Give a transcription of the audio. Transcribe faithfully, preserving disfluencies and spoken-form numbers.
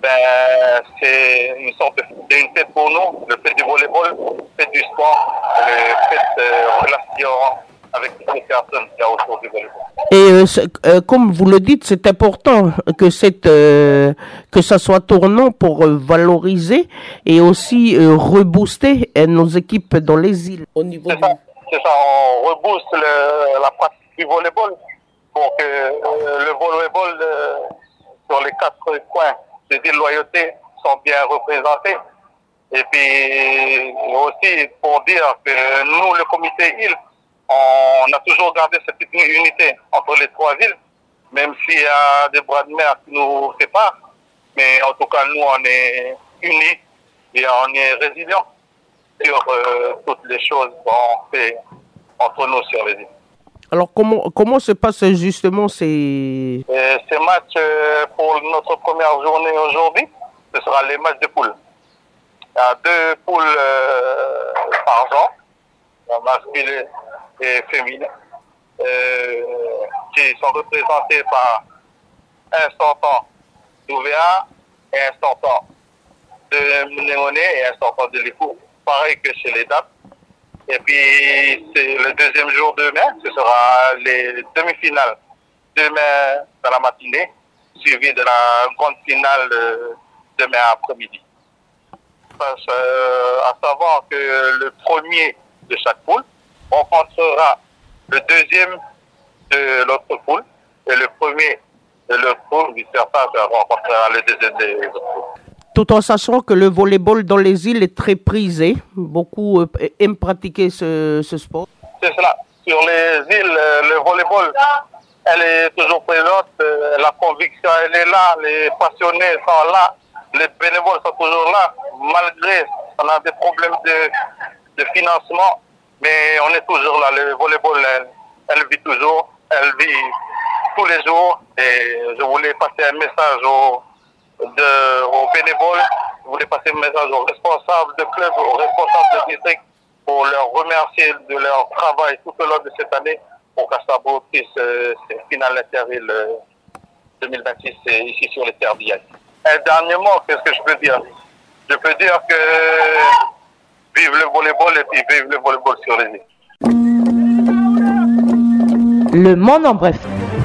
ben, c'est une sorte de, d'une fête pour nous, le fait du volleyball, le fait du sport, le fait de relation avec toutes les personnes qu'il y a autour du volleyball. Et euh, euh, comme vous le dites, c'est important que cette euh, que ça soit tournant pour euh, valoriser et aussi euh, rebooster euh, nos équipes dans les îles. Au niveau c'est, du... ça, c'est ça, on rebooste le, la pratique du volleyball pour que euh, le volleyball euh, sur les quatre coins des îles Loyauté sont bien représentés. Et puis aussi pour dire que nous, le comité île, on a toujours gardé cette unité entre les trois villes, même s'il y a des bras de mer qui nous séparent. Mais en tout cas, nous, on est unis et on est résilients sur euh, toutes les choses qu'on fait entre nous sur les îles. Alors, comment, comment se passent justement ces... Et ces matchs euh, pour notre première journée aujourd'hui, ce sera les matchs de poules. Il y a deux poules euh, par genre, masculines et féminines, euh, qui sont représentées par un sortant d'O V A et un sortant de Néoné et un sortant de Likou, pareil que chez les dames. Et puis, c'est le deuxième jour demain, ce sera les demi-finales demain dans la matinée, suivi de la grande finale demain après-midi. Parce, euh, à savoir que le premier de chaque poule rencontrera le deuxième de l'autre poule et le premier de l'autre poule, vice-versa, rencontrera le deuxième de l'autre poule. Tout en sachant que le volleyball dans les îles est très prisé, beaucoup euh, aiment pratiquer ce, ce sport. C'est cela. Sur les îles, le volleyball, elle est toujours présente, la conviction, elle est là, les passionnés sont là, les bénévoles sont toujours là, malgré on a des problèmes de, de financement, mais on est toujours là. Le volleyball, elle, elle vit toujours, elle vit tous les jours, et je voulais passer un message aux De, aux bénévoles, je voulais passer un message aux responsables de club, aux responsables de district pour leur remercier de leur travail tout au long de cette année pour qu'à s'aboutisse euh, ces finales inter-îles euh, deux mille vingt-six euh, ici sur les terres d'Iaï. Et dernièrement, qu'est-ce que je peux dire? Je peux dire que vive le volleyball et puis vive le volleyball sur les îles. Le monde en bref.